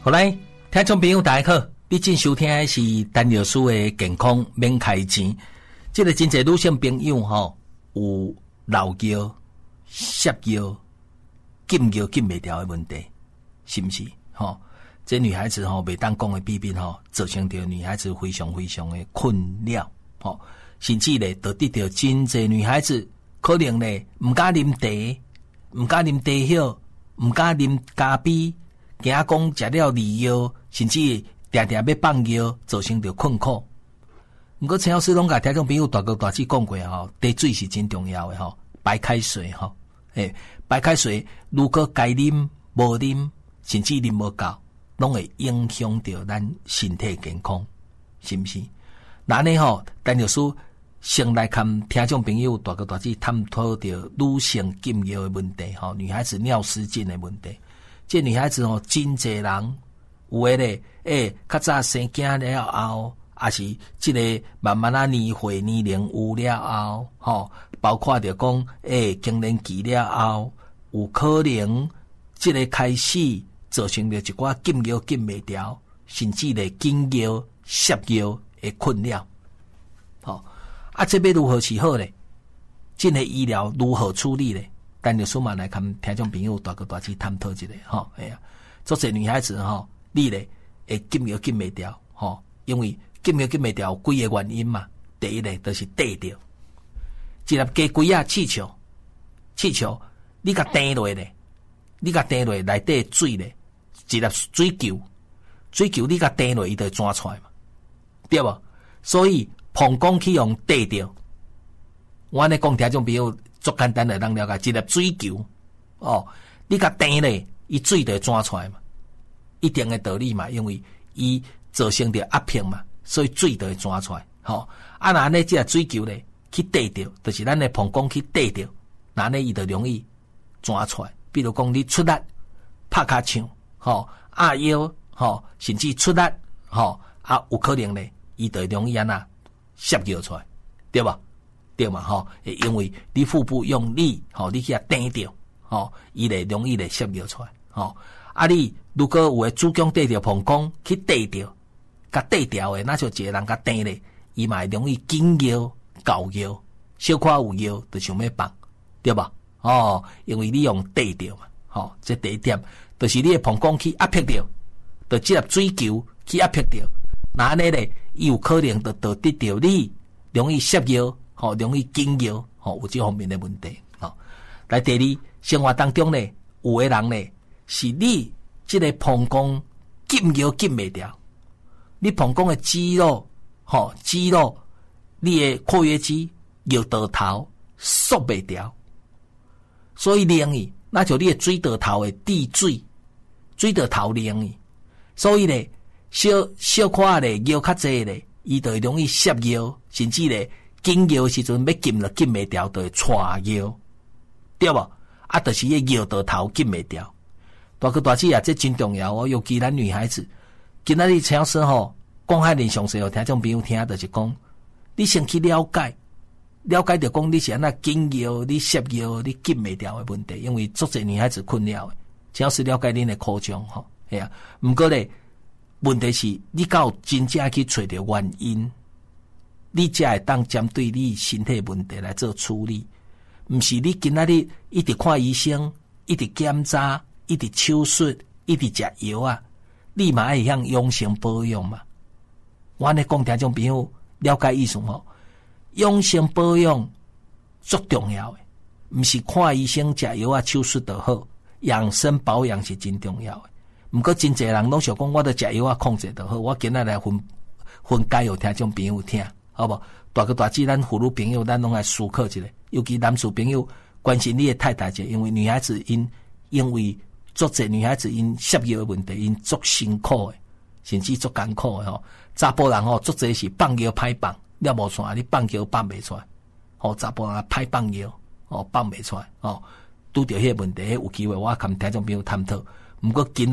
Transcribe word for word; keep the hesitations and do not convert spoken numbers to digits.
好来，听众朋友大家好，你正收听的是陈老师的健康免开钱。这个真侪女性朋友吼，有老腰、膝腰、紧腰紧袂调的问题，是不是？吼，这女孩子吼袂当讲的弊病吼，造成着女孩子非常非常的困扰，吼，甚至咧，得得到真侪女孩子可能咧唔敢啉茶，唔敢啉茶叶，唔敢啉咖啡。惊讲食了利药，甚至定定要放药，造成着困苦。不过陈老师拢甲听众朋友大哥大姐讲过吼，茶水是真重要的吼，白开水吼，诶，白开水如果该啉无啉，甚至啉无够，拢会影响到咱身体健康，是不是？那呢吼，陈老师先来看听众朋友大哥大姐探讨着女性禁药的问题吼，女孩子尿失禁的问题。这女孩子哦，真侪人有诶咧，诶、欸，较早生囝了后，也是即个慢慢啊年岁年龄有了后，吼，包括着讲，诶、欸，更年期了后，有可能即个开始造成着一寡禁药禁袂调，甚至咧紧腰、膝腰的困扰。吼，啊，这要如何是好咧？这个医疗如何处理咧？但就说嘛来看听众朋友大哥大姐探讨一下吼，哎呀，做些女孩子吼，你咧会禁药禁袂调吼，因为禁药禁袂调有几个原因嘛。第一咧就是缀着，一粒鸡龟啊气球，气球你甲钉落咧，你甲钉落内底水咧，一粒水球，水球你甲钉落伊就会钻出来嘛，对无？所以膀胱去用缀着，我安尼讲听众朋友。足简单的，人了解一粒水球哦，你甲钉咧，伊水就会钻出来嘛，一定的道理嘛，因为伊造成着压迫嘛，所以水就会钻出来。吼、哦，啊，那呢，这个水球咧去缀着，就是咱的膀胱去缀着，那呢伊就容易钻出来。比如讲，你出力拍骹枪，吼、哦，压腰，吼、哦，甚至出力，吼、哦，啊，有可能咧，伊就容易安那泄尿出来，对吧？对嘛吼，因为你腹部用力，吼，你去啊钉着，吼，伊咧容易咧泄尿出来，吼。啊，你如果有诶子宫缀着膀胱去缀着，甲缀调诶，那就一个人甲钉咧，伊嘛会容易紧腰、搞腰，小可有腰就想要放，对吧？哦，因为你用缀着嘛，吼，这第一点，就是你诶膀胱去压迫着，就即粒水球去压迫着，那安尼咧，伊有可能就导致着你容易泄尿。吼、哦，容易紧腰，吼、哦，有这方面的问题。吼、哦，来第二，生活当中呢，有的人呢，是你这个膀胱紧腰紧袂调，你膀胱的肌肉，吼、哦，肌肉，你的括约肌尿道头缩袂调，所以凉伊，那就你的水道头的滴水，水道头凉伊，所以呢，小小块的尿较济咧，伊就容易泄尿，甚至咧。紧腰时阵要禁了禁袂调，就会串腰，对无？啊，就是迄尿道头禁袂调。大哥大姐啊，这真重要哦，尤其咱女孩子。今仔日陈老师吼，讲海连详细互听众朋友听，就是讲，你先去了解，了解着讲你是安那紧腰、你泄尿、你禁袂调的问题，因为足侪女孩子困扰的。陈老师了解恁的苦衷吼，系啊。毋过咧，问题是你敢有真正去找着原因？你才会当针对你身体问题来做处理，毋是你今仔日一直看医生，一直检查，一直手术，一直食药啊，你嘛会向养生保养嘛？我咧讲听众朋友了解意思吼，养生保养足重要诶，毋是看医生食药啊，手术就好，养生保养是真重要诶。毋过真侪人拢想讲，我都食药啊控制就好，我今仔来分分解互听众朋友听。好不？大哥大姐，咱妇女朋友，咱拢来思考一下。尤其男士朋友关心你的太太者，因为女孩子因因为足侪女孩子因摄药的问题，因足辛苦的，甚至足艰苦的吼。查甫人吼，足侪是放药歹放，了无错，你放药放袂出来。吼，查甫人歹放药，哦，放袂出来。哦，拄着迄个问题，有机会我甲听众朋友探讨。毋过今